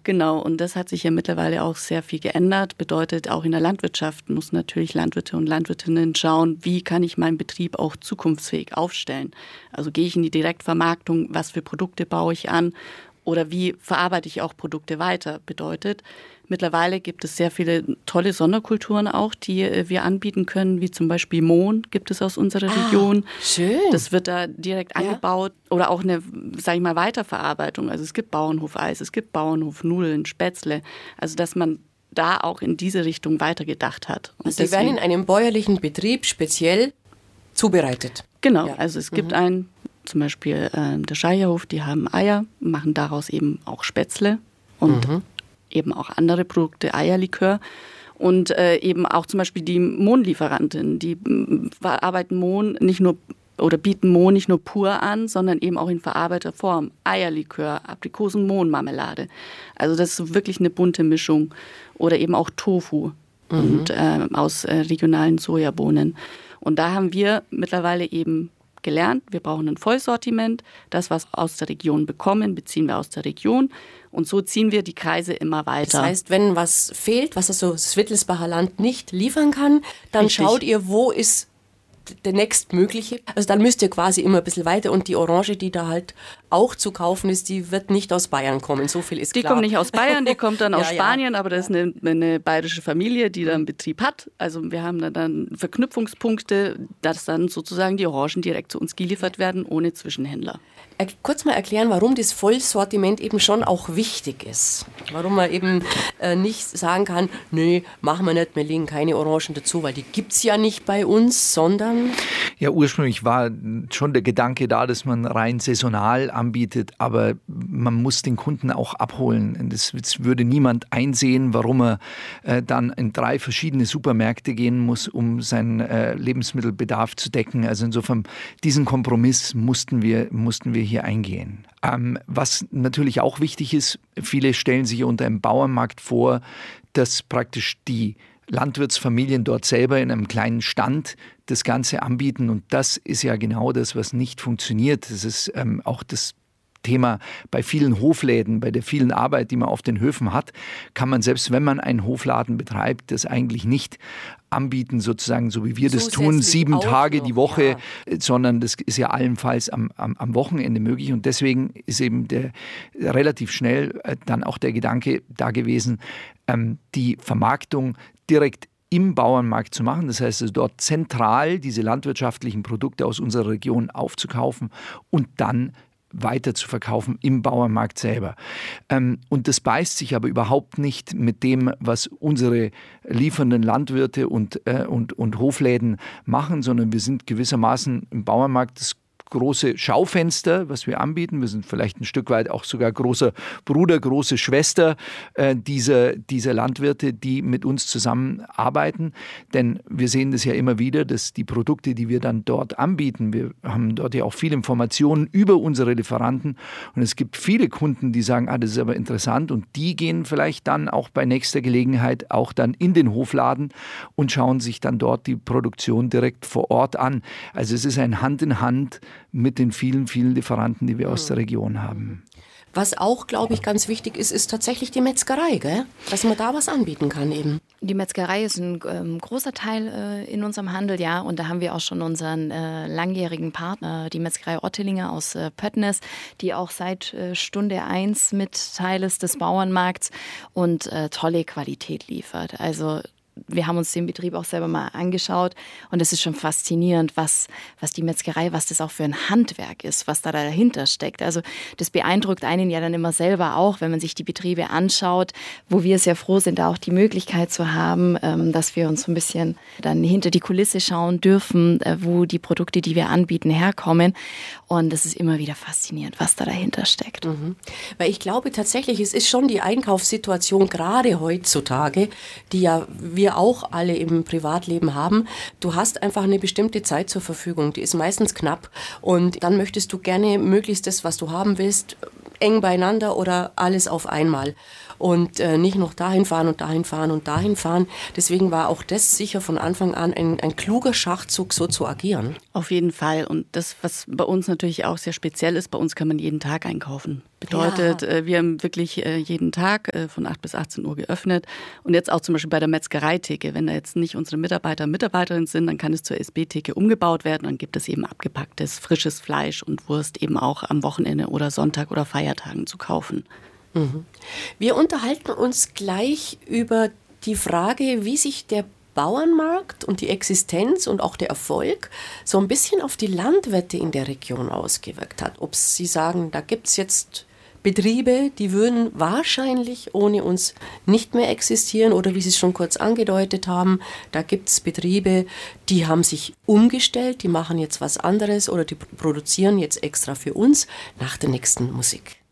Genau, und das hat sich ja mittlerweile auch sehr viel geändert. Bedeutet, auch in der Landwirtschaft muss natürlich Landwirte und Landwirtinnen schauen, wie kann ich meinen Betrieb auch zukunftsfähig aufstellen. Also gehe ich in die Direktvermarktung, was für Produkte baue ich an oder wie verarbeite ich auch Produkte weiter. Bedeutet, mittlerweile gibt es sehr viele tolle Sonderkulturen auch, die wir anbieten können, wie zum Beispiel Mohn gibt es aus unserer Region. Schön. Das wird da direkt angebaut oder auch eine, sage ich mal, Weiterverarbeitung. Also es gibt Bauernhofeis, es gibt Bauernhofnudeln, Spätzle. Also dass man da auch in diese Richtung weitergedacht hat. Und also die werden in einem bäuerlichen Betrieb speziell zubereitet. Genau, also es gibt zum Beispiel der Scheierhof, die haben Eier, machen daraus eben auch Spätzle und eben auch andere Produkte, Eierlikör. Und eben auch zum Beispiel die Mohnlieferanten, die verarbeiten Mohn nicht nur oder bieten Mohn nicht nur pur an, sondern eben auch in verarbeiteter Form. Eierlikör, Aprikosen-Mohnmarmelade. Also das ist wirklich eine bunte Mischung. Oder eben auch Tofu und aus regionalen Sojabohnen. Und da haben wir mittlerweile eben gelernt, wir brauchen ein Vollsortiment. Das, was wir aus der Region bekommen, beziehen wir aus der Region. Und so ziehen wir die Kreise immer weiter. Das heißt, wenn was fehlt, was also das Wittelsbacher Land nicht liefern kann, dann schaut ihr, wo ist der nächstmögliche. Also dann müsst ihr quasi immer ein bisschen weiter und die Orange, die da halt auch zu kaufen ist, die wird nicht aus Bayern kommen, so viel ist klar. Die kommt nicht aus Bayern, die kommt dann aus Spanien, aber das ist eine bayerische Familie, die da einen Betrieb hat. Also wir haben da dann Verknüpfungspunkte, dass dann sozusagen die Orangen direkt zu uns geliefert werden, ohne Zwischenhändler. Kurz mal erklären, warum das Vollsortiment eben schon auch wichtig ist. Warum man eben nicht sagen kann, nee, machen wir nicht, wir legen keine Orangen dazu, weil die gibt es ja nicht bei uns, sondern... Ja, ursprünglich war schon der Gedanke da, dass man rein saisonal anbietet, aber man muss den Kunden auch abholen. Das würde niemand einsehen, warum er dann in 3 verschiedene Supermärkte gehen muss, um seinen Lebensmittelbedarf zu decken. Also insofern, diesen Kompromiss mussten wir hier eingehen. Was natürlich auch wichtig ist, viele stellen sich unter einem Bauernmarkt vor, dass praktisch die Landwirtsfamilien dort selber in einem kleinen Stand das Ganze anbieten. Und das ist ja genau das, was nicht funktioniert. Das ist auch das Thema bei vielen Hofläden, bei der vielen Arbeit, die man auf den Höfen hat, kann man, selbst wenn man einen Hofladen betreibt, das eigentlich nicht anbieten, sozusagen, so wie wir das tun, 7 Tage die Woche, sondern das ist ja allenfalls am Wochenende möglich. Und deswegen ist eben relativ schnell dann auch der Gedanke da gewesen, die Vermarktung direkt im Bauernmarkt zu machen. Das heißt, also dort zentral diese landwirtschaftlichen Produkte aus unserer Region aufzukaufen und dann weiter zu verkaufen im Bauernmarkt selber. Und das beißt sich aber überhaupt nicht mit dem, was unsere liefernden Landwirte und Hofläden machen, sondern wir sind gewissermaßen im Bauernmarkt das große Schaufenster, was wir anbieten. Wir sind vielleicht ein Stück weit auch sogar großer Bruder, große Schwester dieser Landwirte, die mit uns zusammenarbeiten. Denn wir sehen das ja immer wieder, dass die Produkte, die wir dann dort anbieten, wir haben dort ja auch viele Informationen über unsere Lieferanten und es gibt viele Kunden, die sagen, das ist aber interessant, und die gehen vielleicht dann auch bei nächster Gelegenheit auch dann in den Hofladen und schauen sich dann dort die Produktion direkt vor Ort an. Also es ist ein Hand in Hand mit den vielen, vielen Lieferanten, die wir aus der Region haben. Was auch, glaube ich, ganz wichtig ist, ist tatsächlich die Metzgerei, gell? Dass man da was anbieten kann eben. Die Metzgerei ist ein großer Teil in unserem Handel, ja. Und da haben wir auch schon unseren langjährigen Partner, die Metzgerei Ottelinger aus Pöttnes, die auch seit Stunde 1 mit Teil ist des Bauernmarkts und tolle Qualität liefert. Also wir haben uns den Betrieb auch selber mal angeschaut und es ist schon faszinierend, was die Metzgerei, was das auch für ein Handwerk ist, was da dahinter steckt. Also das beeindruckt einen ja dann immer selber auch, wenn man sich die Betriebe anschaut, wo wir sehr froh sind, da auch die Möglichkeit zu haben, dass wir uns so ein bisschen dann hinter die Kulisse schauen dürfen, wo die Produkte, die wir anbieten, herkommen. Und es ist immer wieder faszinierend, was da dahinter steckt. Mhm. Weil ich glaube tatsächlich, es ist schon die Einkaufssituation gerade heutzutage, die ja wir auch alle im Privatleben haben. Du hast einfach eine bestimmte Zeit zur Verfügung, die ist meistens knapp und dann möchtest du gerne möglichst das, was du haben willst, eng beieinander oder alles auf einmal und nicht noch dahin fahren und dahin fahren und dahin fahren. Deswegen war auch das sicher von Anfang an ein kluger Schachzug, so zu agieren. Auf jeden Fall. Und das, was bei uns natürlich auch sehr speziell ist, bei uns kann man jeden Tag einkaufen. Bedeutet, wir haben wirklich jeden Tag von 8 bis 18 Uhr geöffnet. Und jetzt auch zum Beispiel bei der Metzgereitheke. Wenn da jetzt nicht unsere Mitarbeiter und Mitarbeiterinnen sind, dann kann es zur SB-Theke umgebaut werden. Dann gibt es eben abgepacktes, frisches Fleisch und Wurst eben auch am Wochenende oder Sonntag oder Feiertagen zu kaufen. Wir unterhalten uns gleich über die Frage, wie sich der Bauernmarkt und die Existenz und auch der Erfolg so ein bisschen auf die Landwirte in der Region ausgewirkt hat. Ob Sie sagen, da gibt es jetzt Betriebe, die würden wahrscheinlich ohne uns nicht mehr existieren, oder wie Sie es schon kurz angedeutet haben, da gibt es Betriebe, die haben sich umgestellt, die machen jetzt was anderes oder die produzieren jetzt extra für uns nach der nächsten Musik.